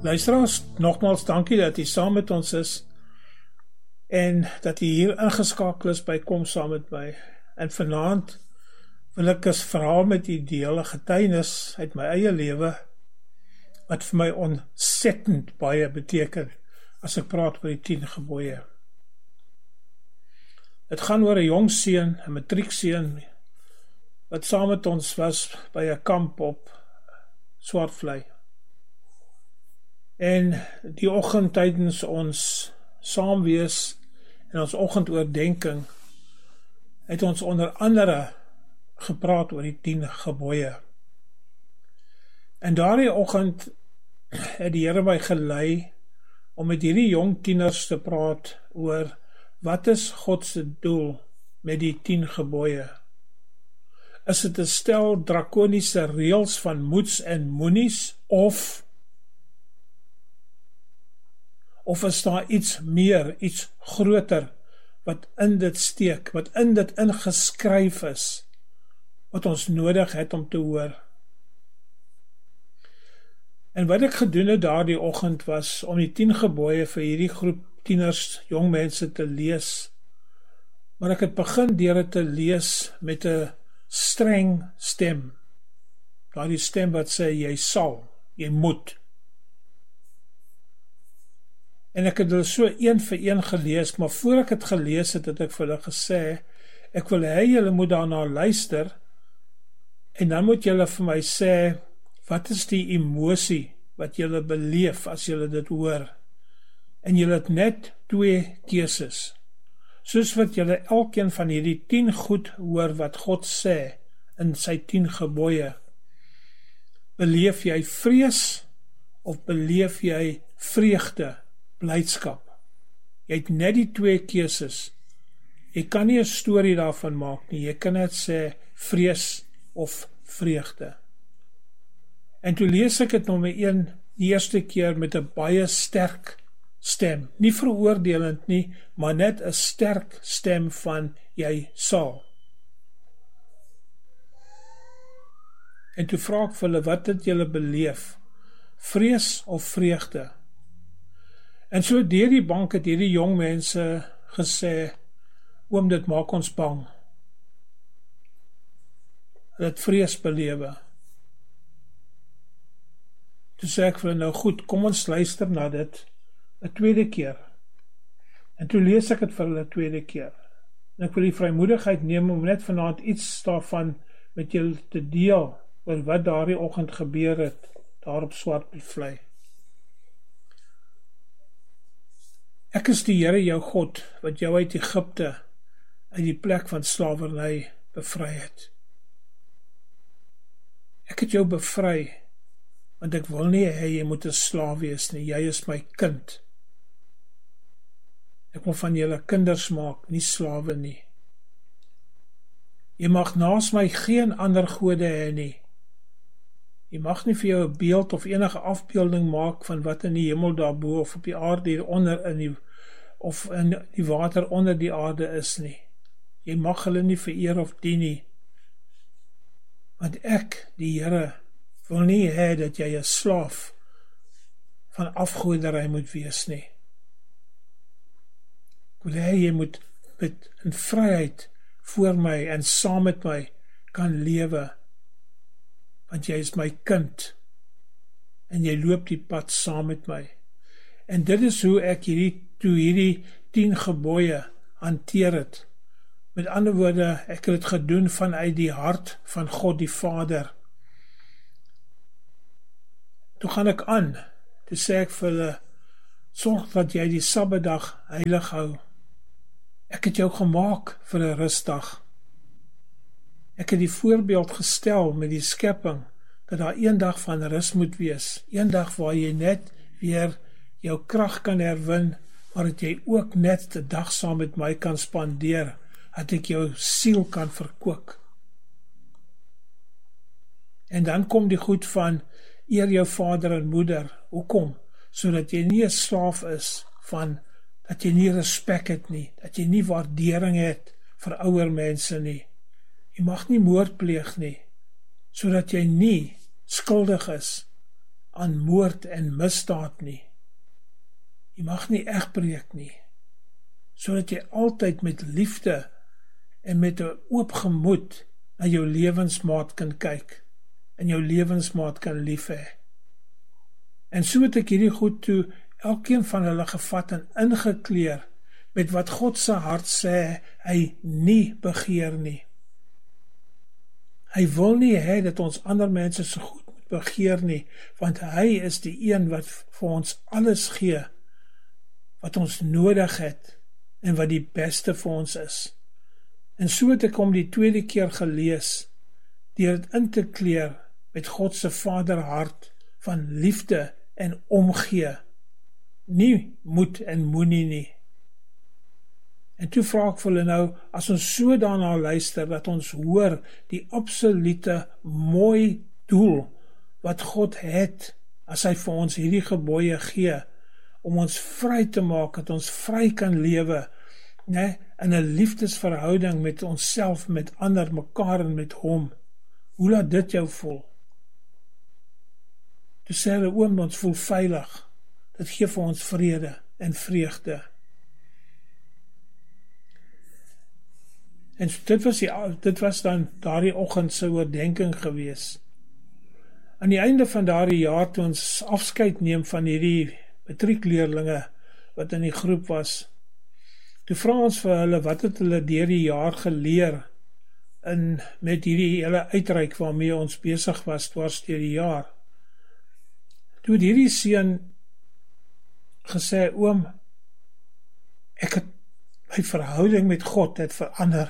Luisteraars, nogmaals dankie dat jy saam met ons is en dat jy hier ingeskakel is by Kom Saam Met My. En vanaand wil ek 'n verhaal met u deel, 'n getuienis uit my eie lewe wat vir my ontsettend baie beteken as ek praat oor die 10 gebooie. Het gaan oor 'n jong seun, 'n matriekseun wat saam met ons was by 'n kamp op Swartvlei. En die oggend tydens ons saam wees en ons oggendoordenking het ons onder andere gepraat oor die 10 gebooie. En daardie oggend het die Here my gelei om met hierdie jong tieners te praat oor wat is God se doel met die 10 gebooie. Is dit 'n stel drakoniese reëls van moets en moenies of is daar iets meer, iets groter wat in dit steek, wat in dit ingeskryf is, wat ons nodig het om te hoor. En wat ek gedoen het daardie oggend was om die 10 gebooie vir hierdie groep tieners, jong mense te lees. Maar ek het begin deur dit te lees met 'n streng stem. Daardie stem wat sê jy sal, jy moet. En ek het hulle so een vir een gelees, maar voor ek het gelees het, het ek vir hulle gesê, ek wil hê julle moet daarna luister, en dan moet julle vir my sê, wat is die emosie wat julle beleef as julle dit hoor? En julle het net 2 keuses. Soos wat julle elkeen van hierdie 10 goed hoor wat God sê in sy 10 gebooie. Beleef jy vrees of beleef jy vreugde? Blydskap. Jy het net die 2 keuses. Jy kan nie 'n storie daarvan maak nie. Jy kan net sê vrees of vreugde. En toe lees ek het nommer 1 die eerste keer met 'n baie sterk stem. Nie veroordelend nie, maar net 'n sterk stem van jy sal. En toe vra ek vir hulle, wat het julle beleef? Vrees of vreugde? En so deur die bank het hierdie jong mense gesê, oom, dit maak ons bang. Hulle het vrees belewe. Toe sê ek vir hulle, nou goed, kom ons luister na dit 'n tweede keer. En toe lees ek dit vir hulle 'n tweede keer. En ek wil die vrymoedigheid neem om net vanaand iets daarvan met julle te deel oor wat daardie oggend gebeur het daar op Swartvlei. Ek is die Here jou God, wat jou uit Egipte, uit die plek van slawerny bevry het. Ek het jou bevry, want ek wil nie hê jy moet 'n slaaf wees nie, jy is my kind. Ek wil van julle kinders maak, nie slawe nie. Jy mag naas my geen ander gode hê nie. Jy mag nie vir jou 'n beeld of enige afbeelding maak van wat in die hemel daarbo of op die aarde hieronder of in die water onder die aarde is nie. Jy mag hulle nie vereer of dien nie. Want ek, die Here, wil nie hê dat jy 'n slaaf van afgoderry moet wees nie. Ek wil hê jy moet in vryheid voor my en saam met my kan lewe. Want jy is my kind en jy loop die pad saam met my. En dit is hoe ek hierdie 10 gebooie hanteer het. Met ander woorde, ek het dit gedoen vanuit die hart van God die Vader. Toe gaan ek aan, toe sê ek vir hulle, sorg dat jy die Sabbatdag heilig hou. Ek het jou gemaak vir 'n rusdag. Ek het die voorbeeld gestel met die skepping, dat daar een dag van rus moet wees, een dag waar jy net weer jou krag kan herwin, maar dat jy ook net 'n dag saam met my kan spandeer, dat ek jou siel kan verkoop. En dan kom die goed van, eer jou vader en moeder. Hoekom? Sodat jy nie 'n slaaf is van, dat jy nie respek het nie, dat jy nie waardering het vir ouer mense nie. Jy mag nie moord pleeg nie, sodat jy nie skuldig is aan moord en misdaad nie. Jy mag nie egbreek nie, sodat jy altyd met liefde en met 'n oop gemoed na jou lewensmaat kan kyk en jou lewensmaat kan lief hê. En so het ek hierdie goed toe elkeen van hulle gevat en ingekleer met wat God se hart sê hy nie begeer nie. Hy wil nie hê dat ons ander mense so goed moet begeer nie, want hy is die een wat vir ons alles gee, wat ons nodig het en wat die beste vir ons is. En so het ek hom die tweede keer gelees, deur dit in te kleer met God se vaderhart van liefde en omgee. Nie moet en moenie nie. En toe vra ek vir hulle nou, as ons so daarna luister, dat ons hoor die absolute mooi doel wat God het, as hy vir ons hierdie gebooie gee, om ons vry te maak, dat ons vry kan lewe, in 'n liefdesverhouding met onsself, met ander, mekaar en met hom. Hoe laat dit jou voel? Toe sê hulle, oom, ons voel veilig. Dit gee vir ons vrede en vreugde. En dit was dan daardie oggend se oordenking gewees. Aan die einde van daardie jaar, toe ons afskeid neem van hierdie matriekleerlinge wat in die groep was, toe vra ons vir hulle, wat het hulle deur die jaar geleer met hierdie hele uitreik waarmee ons besig was dwars deur die jaar. Toe het hierdie seun gesê, oom, ek het my verhouding met God het verander.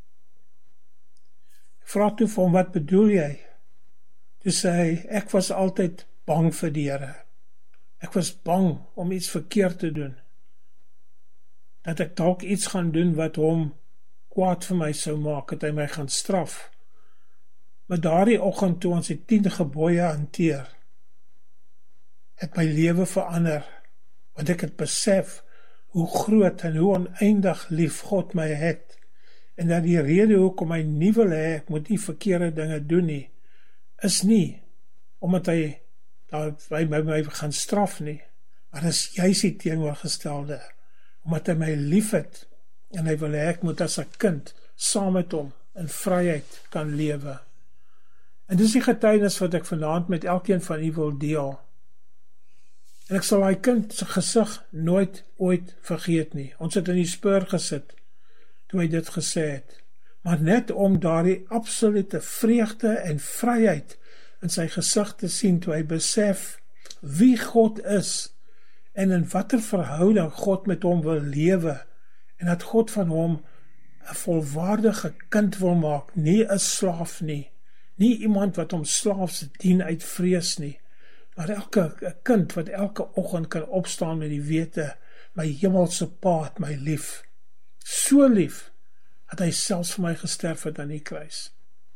Ek vra toe vir hom, wat bedoel jy? Toe sê hy, ek was altyd bang vir die Here. Ek was bang om iets verkeerd te doen. Dat ek dalk iets gaan doen wat hom kwaad vir my sou maak, dat hy my gaan straf. Maar daardie oggend toe ons die 10 gebooie hanteer, het my lewe verander, want ek het besef hoe groot en hoe oneindig lief God my het, en dat die rede hoekom hy nie wil hê ek moet nie verkeerde dinge doen nie, is nie omdat hy my gaan straf nie, maar is juis die teenoorgestelde, omdat hy my lief het, en hy wil hê ek moet as 'n kind saam met hom in vryheid kan lewe. En dis die getuienis wat ek vanaand met elkeen van u wil deel. En ek sal hy kind se gesig nooit ooit vergeet nie. Ons het in die spur gesit toe hy dit gesê het. Maar net om daardie absolute vreugde en vryheid in sy gesig te sien toe hy besef wie God is en in watter verhouding God met hom wil lewe en dat God van hom 'n volwaardige kind wil maak, nie 'n slaaf nie, nie iemand wat hom slaafs dien uit vrees nie, maar elke kind wat elke oggend kan opstaan met die wete, my hemelse Pa het my lief, so lief, dat hy selfs vir my gesterf het aan die kruis.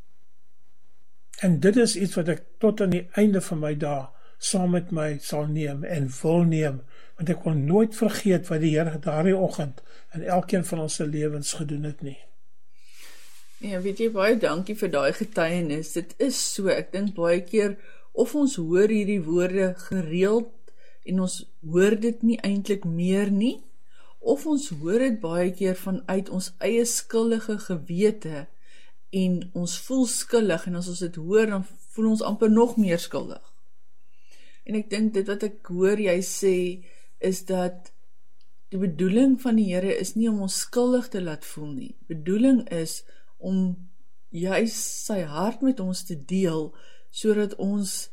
En dit is iets wat ek tot aan die einde van my dae saam met my sal neem en wil neem, want ek wil nooit vergeet wat die Here daardie oggend in elkeen van ons lewens gedoen het nie. Ja, weet jy, baie dankie vir daai getuienis. Dit is so, ek dink baie keer of ons hoor hierdie woorde gereeld en ons hoor dit nie eintlik meer nie, of ons hoor dit baie keer vanuit ons eie skuldige gewete en ons voel skuldig en as ons dit hoor, dan voel ons amper nog meer skuldig. En ek dink dit wat ek hoor jy sê, is dat die bedoeling van die Here is nie om ons skuldig te laat voel nie. Bedoeling is om juist sy hart met ons te deel, sodat ons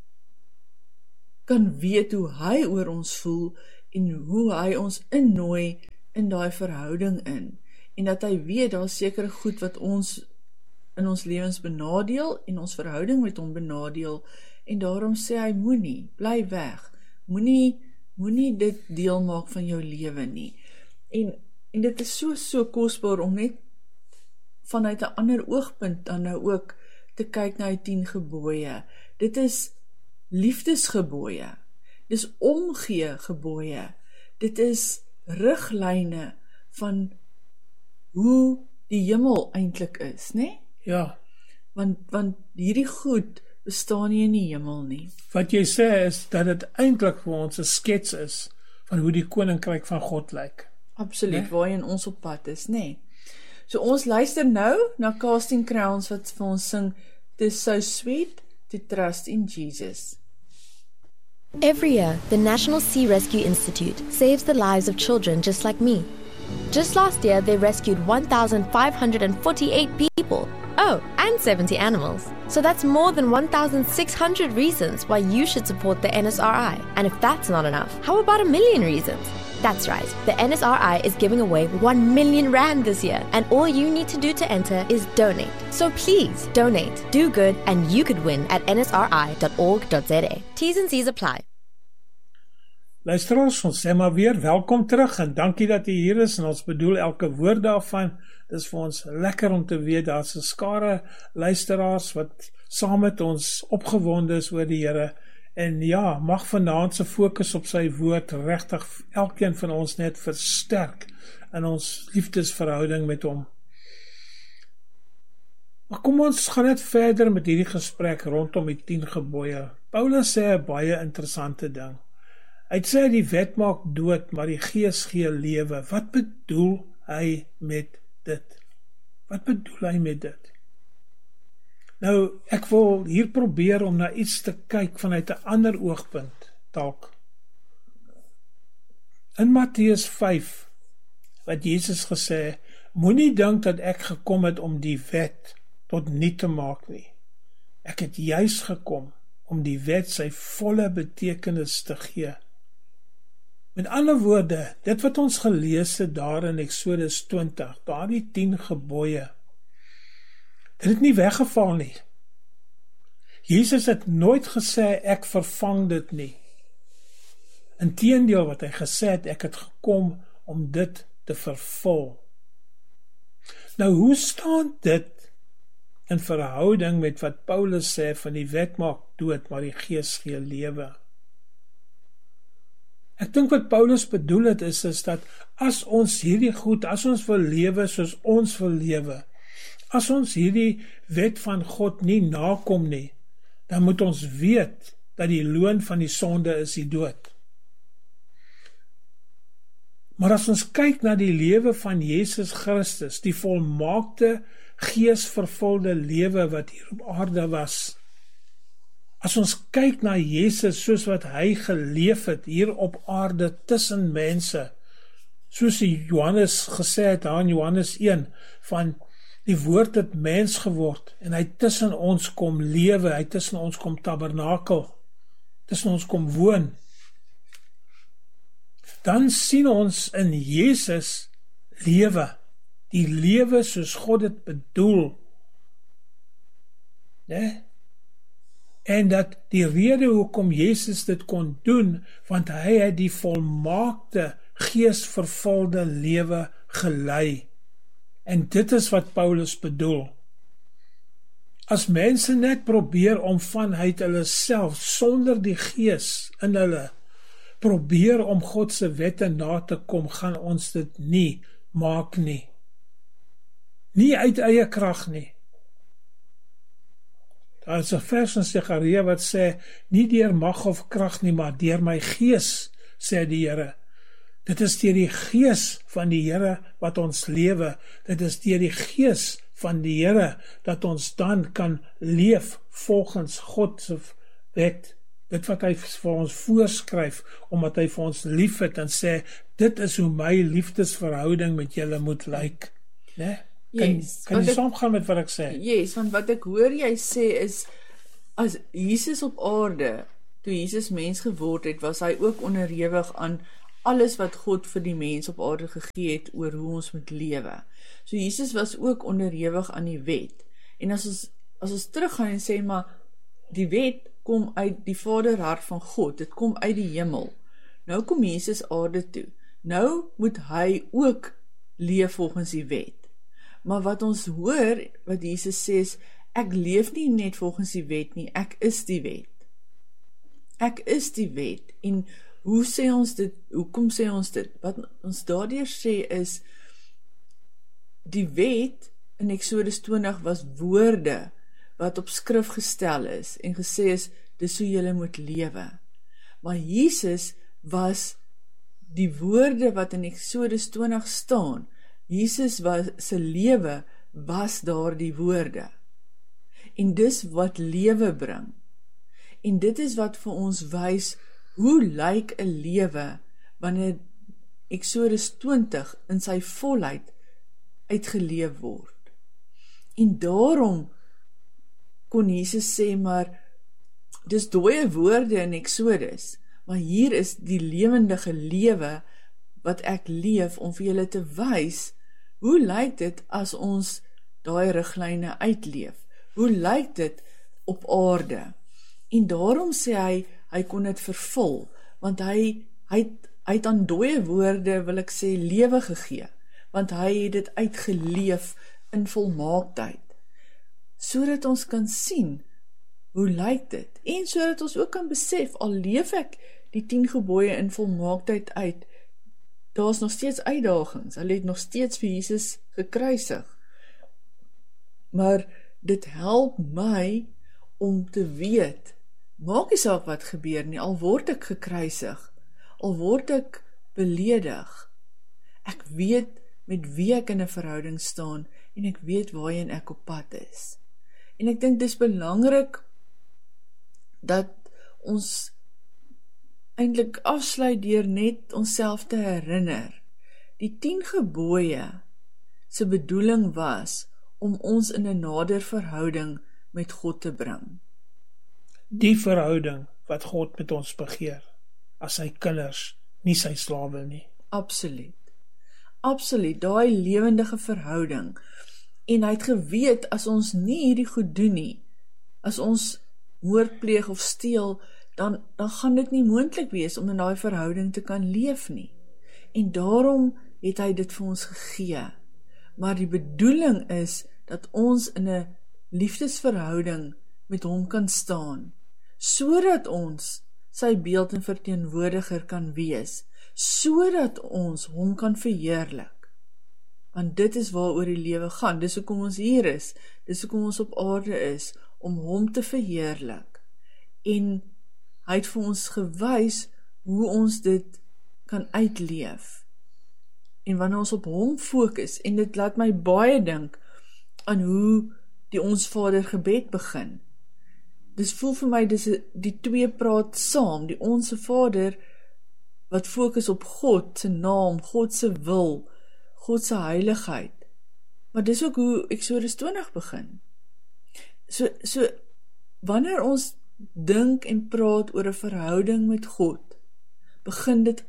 kan weet hoe hy oor ons voel en hoe hy ons innooi in daai verhouding in. En dat hy weet, daar is sekere goed wat ons in ons lewens benadeel en ons verhouding met hom benadeel, en daarom sê hy, moenie, bly weg, moenie dit deel maak van jou lewe nie. En dit is so kosbaar om net vanuit 'n ander oogpunt dan nou ook te kyk na die 10 gebooie. Dit is liefdesgebooie, dis omgee gebooie, dit is riglyne van hoe die hemel eintlik is, né? Ja. Want hierdie goed bestaan nie in die hemel nie. Wat jy sê is dat dit eintlik vir ons 'n skets is van hoe die koninkryk van God lyk. Absoluut, waarheen ons op pad is, nê. So ons luister nou na Casting Crowns wat vir ons sing, "Tis so sweet to trust in Jesus." Every year, the National Sea Rescue Institute saves the lives of children just like me. Just last year, they rescued 1,548 people. Oh, and 70 animals. So that's more than 1,600 reasons why you should support the NSRI. And if that's not enough, how about 1,000,000 reasons? That's right, the NSRI is giving away 1 million rand this year, and all you need to do to enter is donate. So please, donate, do good, and you could win at nsri.org.za. T's and C's apply. Luisteraars, ons sê maar weer welkom terug en dankie dat jy hier is en ons bedoel elke woord daarvan. Dis vir ons lekker om te weet daar's 'n skare luisteraars wat saam met ons opgewonde is oor die Here. En ja, mag vanaand se fokus op sy woord regtig elkeen van ons net versterk in ons liefdesverhouding met hom. Maar kom ons gaan net verder met hierdie gesprek rondom die 10 gebooie. Paulus sê 'n baie interessante ding. Hy sê die wet maak dood, maar die gees gee lewe. Wat bedoel hy met dit? Wat bedoel hy met dit? Nou, ek wil hier probeer om na iets te kyk vanuit 'n ander oogpunt, dalk. In Matteus 5, wat Jesus gesê, moenie dink dat ek gekom het om die wet tot nul te maak nie. Ek het juis gekom om die wet sy volle betekenis te gee. Met ander woorde, dit wat ons gelees het daar in Exodus 20, daar die 10 gebooie, dit het nie weggeval nie. Jesus het nooit gesê, ek vervang dit nie. Inteendeel wat hy gesê het, ek het gekom om dit te vervul. Nou, hoe staan dit in verhouding met wat Paulus sê van die wet maak dood, maar die gees gee lewe? Ek dink wat Paulus bedoel het is dat as ons hierdie goed, as ons wil lewe soos ons wil lewe, as ons hierdie wet van God nie nakom nie, dan moet ons weet dat die loon van die sonde is die dood. Maar as ons kyk na die lewe van Jesus Christus, die volmaakte geesvervulde lewe wat hier op aarde was, as ons kyk na Jesus soos wat hy geleef het hier op aarde tussen mense, soos die Johannes gesê het daar in Johannes 1, van die woord het mens geword en hy tussen ons kom lewe, hy tussen ons kom tabernakel, tussen ons kom woon. Dan sien ons in Jesus lewe, die lewe soos God dit bedoel. Nee? En dat die rede hoekom Jesus dit kon doen, want hy het die volmaakte geesvervulde lewe gelei. En dit is wat Paulus bedoel. As mense net probeer om vanuit hulle self, sonder die gees in hulle, probeer om God se wette na te kom, gaan ons dit nie maak nie. Nie uit eie krag nie. Daar is 'n vers in Sagaria wat sê, nie deur mag of krag nie, maar deur my gees, sê die Here. Dit is deur die gees van die Here wat ons lewe. Dit is deur die gees van die Here dat ons dan kan leef volgens God se wet. Dit wat hy vir ons voorskryf, omdat hy vir ons lief het en sê, dit is hoe my liefdesverhouding met julle moet lyk. Nee? Kan jy saamgaan met wat ek sê? Yes, want wat ek hoor jy sê is, as Jesus op aarde, toe Jesus mens geword het, was hy ook onderhewig aan alles wat God vir die mens op aarde gegee het oor hoe ons moet lewe. So Jesus was ook onderhewig aan die wet. En as ons teruggaan en sê, maar die wet kom uit die vaderhart van God, dit kom uit die hemel. Nou kom Jesus aarde toe. Nou moet hy ook leef volgens die wet. Maar wat ons hoor, wat Jesus sê is, ek leef nie net volgens die wet nie, ek is die wet. Ek is die wet. En hoe sê ons dit? Hoekom sê ons dit? Wat ons daardeur sê is, die wet in Exodus 20 was woorde wat op skrif gestel is en gesê is, dis hoe julle moet lewe. Maar Jesus was die woorde wat in Exodus 20 staan. Jesus se lewe was daar die woorde. En dis wat lewe bring. En dit is wat vir ons wys, hoe lyk 'n lewe wanneer Exodus 20 in sy volheid uitgeleef word. En daarom kon Jesus sê, maar dis dooie woorde in Exodus, maar hier is die lewendige lewe wat ek leef om vir julle te wys, hoe lyk dit as ons daai riglyne uitleef? Hoe lyk dit op aarde? En daarom sê hy kon dit vervul, want hy het aan dooie woorde, wil ek sê, lewe gegee, want hy het dit uitgeleef in volmaaktheid, sodat ons kan sien, hoe lyk dit, en sodat ons ook kan besef, al leef ek die 10 gebooie in volmaaktheid uit, daar is nog steeds uitdagings, hulle het nog steeds vir Jesus gekruisig, maar dit help my om te weet, maak nie saak wat gebeur nie, al word ek gekruisig, al word ek beledig, ek weet met wie ek in 'n verhouding staan, en ek weet waarheen ek op pad is. En ek dink dis belangrik, dat ons eintlik afsluit deur net onsself te herinner. Die 10 gebooie se bedoeling was, om ons in 'n nader verhouding met God te bring. Die verhouding wat God met ons begeer, as sy kinders, nie sy slawe nie. Absoluut. Absoluut, daai lewendige verhouding. En hy het geweet, as ons nie hierdie goed doen nie, as ons moord pleeg of steel, dan gaan dit nie moontlik wees om in daai verhouding te kan leef nie. En daarom het hy dit vir ons gegee. Maar die bedoeling is, dat ons in 'n liefdesverhouding met hom kan staan, sodat ons sy beeld en verteenwoordiger kan wees, sodat ons hom kan verheerlik. Want dit is waaroor die lewe gaan, dis hoekom ons hier is, dis hoekom ons op aarde is, om hom te verheerlik. En hy het vir ons gewys, hoe ons dit kan uitleef. En wanneer ons op hom fokus, en dit laat my baie dink, aan hoe die Ons Vader gebed begin. Dis voel vir my, die twee praat saam, die Onse Vader, wat fokus op God se naam, God se wil, God se heiligheid. Maar dis ook hoe Exodus 20 begin. So wanneer ons dink en praat oor 'n verhouding met God, begin dit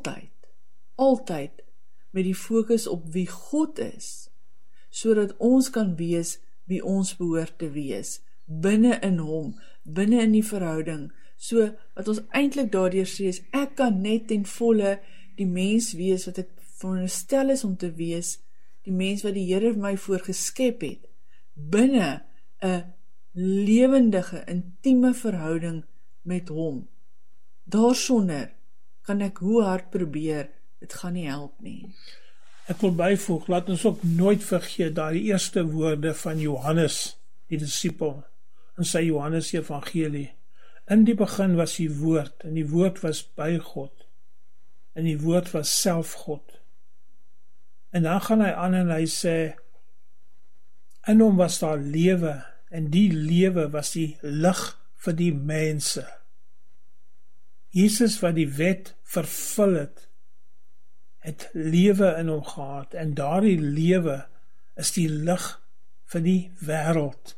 altyd met die fokus op wie God is, sodat ons kan wees wie ons behoort te wees, binne in hom, binne in die verhouding, so wat ons eintlik daardeur sê is, ek kan net ten volle die mens wees wat ek veronderstel is om te wees, die mens wat die Here vir my voorgeskep het, binne 'n lewendige, intieme verhouding met hom. Daarsonder kan ek hoe hard probeer, dit gaan nie help nie. Ek wil byvoeg, laat ons ook nooit vergeet daai eerste woorde van Johannes, die disipel, in sy Johannes Evangelie. In die begin was die woord, en die woord was by God, en die woord was self God. En dan gaan hy aan en hy sê, in hom was daar lewe, en die lewe was die lig vir die mense. Jesus wat die wet vervul het lewe in hom gehad, en daardie lewe is die lig vir die wêreld.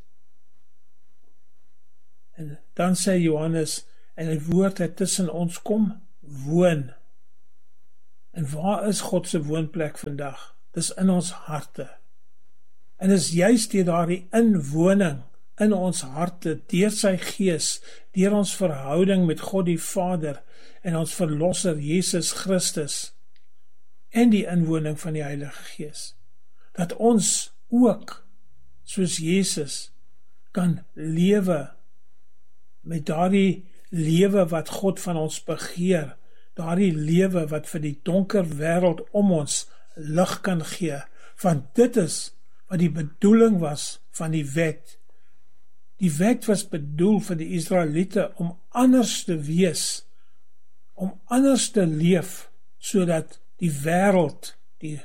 En dan sê Johannes, en die woord het tussen ons kom woon. En waar is God se woonplek vandag? Dis in ons harte. En is juist deur daardie inwoning in ons harte, deur sy gees, deur ons verhouding met God die Vader en ons verlosser Jesus Christus en die inwoning van die Heilige Gees, dat ons ook, soos Jesus, kan lewe met daardie lewe wat God van ons begeer, daardie lewe wat vir die donker wêreld om ons lig kan gee, want dit is wat die bedoeling was van die wet, Die wet was bedoel vir die Israeliete om anders te wees, om anders te leef, sodat die wêreld, die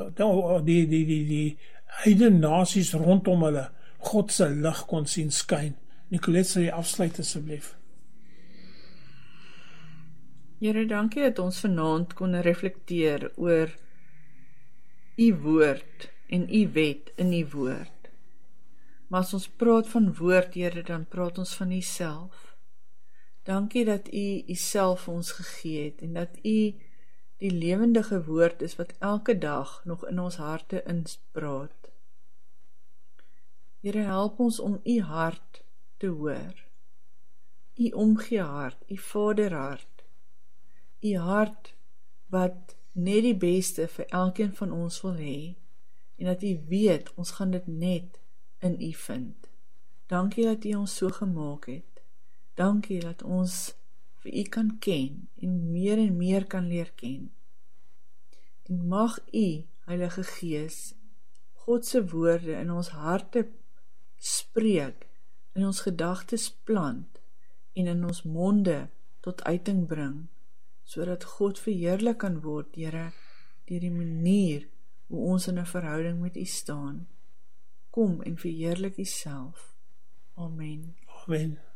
heidene nasies rondom hulle, God se lig kon sien skyn. Nicolet, sal jy afsluit asseblief? Here, dankie dat ons vanaand kon reflekteer oor u woord en u wet in u woord. Maar as ons praat van woord, Here, dan praat ons van u self. Dankie dat u u self ons gegee het en dat u die lewendige woord is wat elke dag nog in ons harte inspraat. Here, help ons om u hart te hoor. U omgee hart, u vaderhart. U hart wat net die beste vir elkeen van ons wil hê, en dat u weet, ons gaan dit net in u vind. Dankie dat u ons so gemaak het. Dankie dat ons vir u kan ken, en meer kan leer ken. En mag u, Heilige Gees, God se woorde in ons harte spreek, in ons gedagtes plant, en in ons monde tot uiting bring, sodat God verheerlik kan word, Here, deur die manier hoe ons in 'n verhouding met u staan. Kom en verheerlik u self. Amen. Amen.